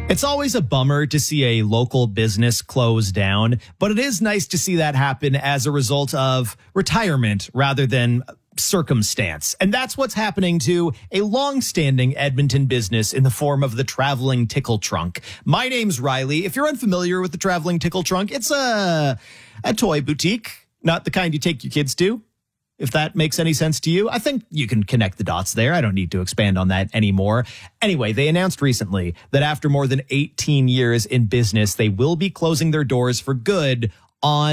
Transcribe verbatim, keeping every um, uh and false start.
It's always a bummer to see a local business close down, but it is nice to see that happen as a result of retirement rather than circumstance. And that's what's happening to a long-standing Edmonton business in the form of the Traveling Tickle Trunk. My name's Riley. If you're unfamiliar with the Traveling Tickle Trunk, it's a, a toy boutique, not the kind you take your kids to. If that makes any sense to you, I think you can connect the dots there. I don't need to expand on that anymore. Anyway, they announced recently that after more than eighteen years in business, they will be closing their doors for good on